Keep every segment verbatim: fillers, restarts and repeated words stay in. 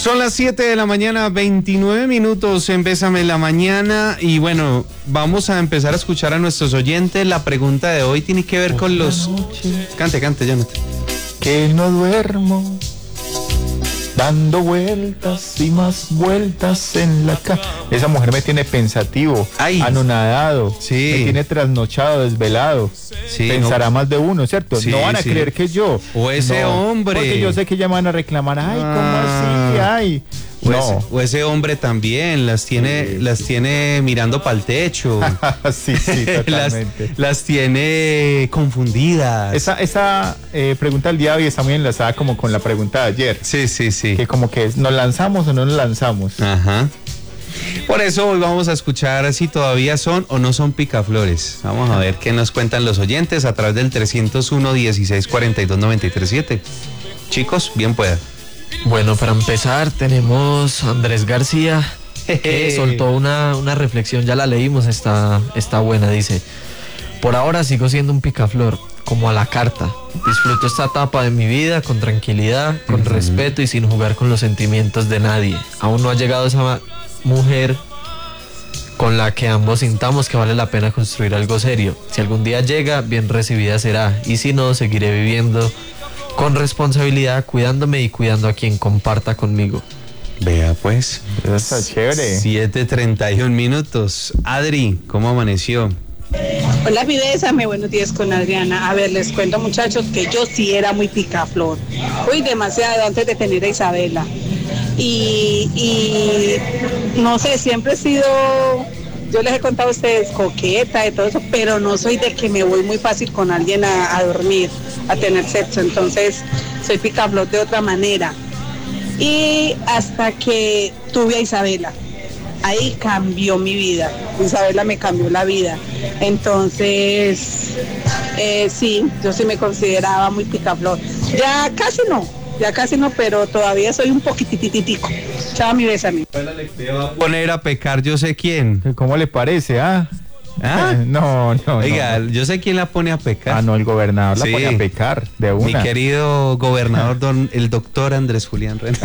Son las siete de la mañana, veintinueve minutos en Bésame la Mañana. Y bueno, vamos a empezar a escuchar a nuestros oyentes. La pregunta de hoy tiene que ver con los... Cante, cante, Jonathan. Que no duermo, dando vueltas y más vueltas en la cama. Esa mujer me tiene pensativo, Ay. anonadado, sí. me tiene trasnochado, desvelado. Sí, Pensará no. más de uno, ¿cierto? Sí, no van a sí. creer que yo. O ese no, hombre. Porque yo sé que ya me van a reclamar. Ay, ¿cómo Ah. así? Ay. O, No. ese, o ese hombre también las tiene, Sí. las tiene mirando para el techo. sí, sí, totalmente. las, las tiene confundidas. Esa, esa eh, pregunta del día de hoy está muy enlazada como con la pregunta de ayer. Sí, sí, sí. Que como que es, ¿nos lanzamos o no nos lanzamos? Ajá. Por eso hoy vamos a escuchar si todavía son o no son picaflores. Vamos a ver qué nos cuentan los oyentes a través del trescientos uno, dieciséis, cuarenta y dos, noventa y tres, siete. Chicos, bien puedan. Bueno, para empezar tenemos a Andrés García, que soltó una, una reflexión, ya la leímos, está, está buena, dice: por ahora sigo siendo un picaflor, como a la carta. Disfruto esta etapa de mi vida con tranquilidad, con uh-huh. respeto y sin jugar con los sentimientos de nadie. Aún no ha llegado esa mujer con la que ambos sintamos que vale la pena construir algo serio. Si algún día llega, bien recibida será, y si no, seguiré viviendo con responsabilidad, cuidándome y cuidando a quien comparta conmigo. Vea pues. Eso está chévere. siete treinta y un minutos. Adri, ¿cómo amaneció? Hola, Bésame, buenos días con Adriana. A ver, les cuento, muchachos, que yo sí era muy picaflor. Uy, demasiado, antes de tener a Isabela. Y, y no sé, siempre he sido... Yo les he contado a ustedes coqueta y todo eso, pero no soy de que me voy muy fácil con alguien a, a dormir, a tener sexo. Entonces soy picaflor de otra manera. Y hasta que tuve a Isabela, ahí cambió mi vida. Isabela me cambió la vida. Entonces, eh, sí, yo sí me consideraba muy picaflor. Ya casi no, ya casi no, pero todavía soy un poquitititico. Chao, mi Bésame. Poner a pecar yo sé quién. ¿Cómo le parece, ah? ¿Ah? No, no, Oiga, no, no. yo sé quién la pone a pecar. Ah, no, el gobernador Sí. la pone a pecar de una. Mi querido gobernador, don, el doctor Andrés Julián Rena.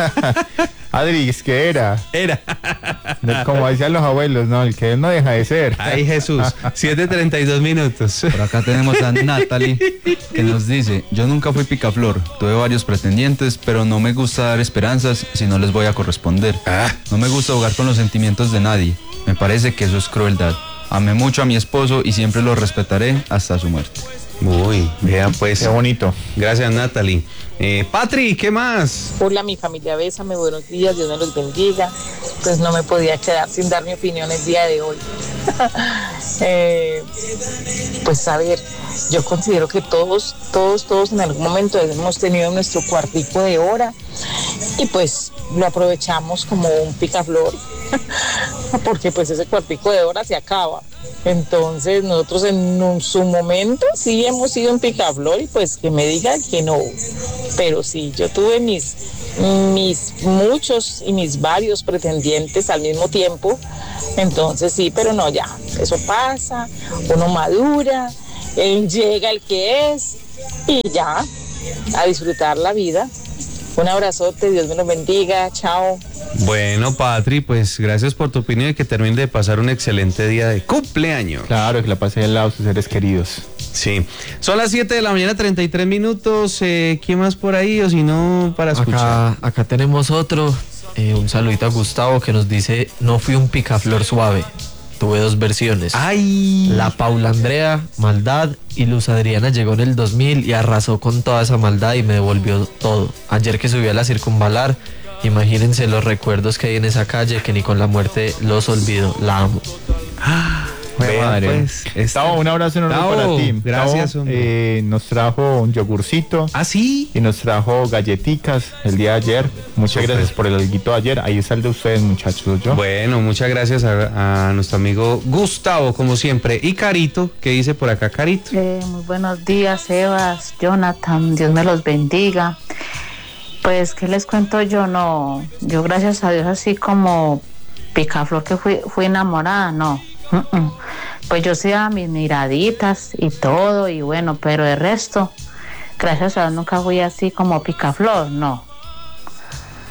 Adri, es que era. Era. Como decían los abuelos, no, el que no deja de ser. Ay, Jesús. siete treinta y dos minutos. Por acá tenemos a Natalie, que nos dice: yo nunca fui picaflor, tuve varios pretendientes, pero no me gusta dar esperanzas si no les voy a corresponder. Ah. No me gusta jugar con los sentimientos de nadie, me parece que eso es crueldad. Amé mucho a mi esposo y siempre lo respetaré hasta su muerte. Uy, vea pues. Qué bonito. Gracias, Natalie. Eh, Patri, ¿qué más? Hola, mi familia, Bésame, buenos días, Dios me los bendiga. Pues no me podía quedar sin dar mi opinión el día de hoy. eh, pues a ver, yo considero que todos, todos, todos en algún momento hemos tenido nuestro cuartico de hora y pues lo aprovechamos como un picaflor, porque pues ese cuartico de hora se acaba. Entonces nosotros en un, su momento sí hemos sido un picaflor y pues que me digan que no, pero sí, yo tuve mis, mis muchos y mis varios pretendientes al mismo tiempo, entonces sí, pero no, ya, eso pasa, uno madura, él llega el que es y ya, a disfrutar la vida. Un abrazote, Dios me los bendiga, chao. Bueno, Patri, pues gracias por tu opinión y que termine de pasar un excelente día de cumpleaños. Claro, que la pase al lado de sus seres queridos. Sí. Son las siete de la mañana, treinta y tres minutos. Eh, ¿Quién más por ahí? O si no, para escuchar. Acá, acá tenemos otro, eh, un saludito a Gustavo que nos dice: no fui un picaflor suave, tuve dos versiones. ¡Ay! La Paula Andrea, maldad, y Luz Adriana llegó en el dos mil y arrasó con toda esa maldad y me devolvió todo. Ayer que subí a la Circunvalar, imagínense los recuerdos que hay en esa calle que ni con la muerte los olvido. La amo. Ah, Bueno, madre. pues, esta... Tavo, un abrazo enorme Tavo, para ti. gracias, Tavo, hombre. eh, nos trajo un yogurcito. ¿Ah, sí? Y nos trajo galletitas el día de ayer. Muchas Súper. gracias por el alguito de ayer. Ahí está el de ustedes, muchachos. Yo. Bueno, muchas gracias a, a nuestro amigo Gustavo, como siempre. Y Carito, ¿qué dice por acá, Carito? Eh, muy buenos días, Sebas, Jonathan, Dios me los bendiga. Pues, ¿qué les cuento yo? No, yo gracias a Dios así como picaflor que fui, fui enamorada, no. Uh-uh. Pues yo sí a mis miraditas y todo, y bueno, pero el resto, gracias a Dios nunca fui así como picaflor, no.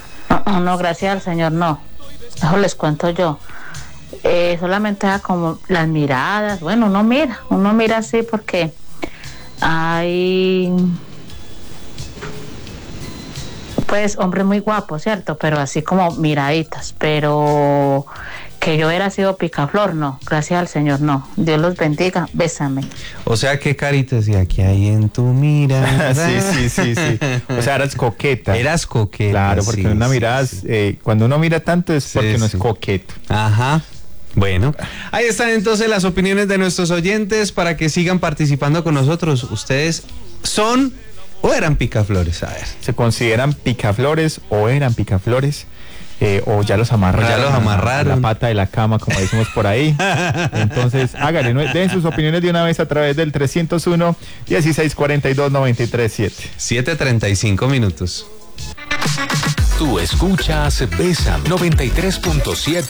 Oh, no, gracias al Señor, no. Eso les cuento yo. Eh, solamente era como las miradas. Bueno, uno mira, uno mira así porque hay, pues, hombres muy guapos, ¿cierto? Pero así como miraditas. Pero que yo hubiera sido picaflor, no. Gracias al Señor, no. Dios los bendiga. Bésame. O sea, qué carita decía que hay en tu mirada. sí, sí, sí, sí. O sea, eras coqueta. Eras coqueta. Claro, porque sí, una sí, mirada, sí. Eh, cuando uno mira tanto es porque Sí, no sí. es coqueto. Ajá. Bueno, ahí están entonces las opiniones de nuestros oyentes para que sigan participando con nosotros. ¿Ustedes son o eran picaflores? A ver. ¿Se consideran picaflores o eran picaflores? Eh, o ya los amarraron, ya los amarraron. A la pata de la cama, como decimos por ahí. Entonces, háganle, ¿no? Den sus opiniones de una vez a través del trescientos uno, dieciséis cuarenta y dos, noventa y tres siete. siete treinta y cinco minutos. Tú escuchas Bésame noventa y tres punto siete.